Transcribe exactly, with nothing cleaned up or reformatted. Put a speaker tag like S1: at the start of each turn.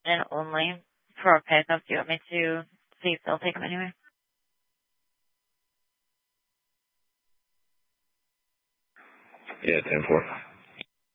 S1: and only for a pickup. Do you want me to see if they'll take them anyway?
S2: Yeah, ten four.